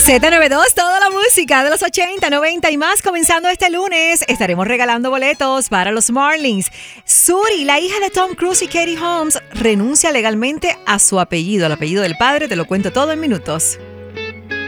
Z92, toda la música de los 80, 90 y más. Comenzando este lunes, estaremos regalando boletos para los Marlins. Suri, la hija de Tom Cruise y Katie Holmes, renuncia legalmente a su apellido, al apellido del padre. Te lo cuento todo en minutos.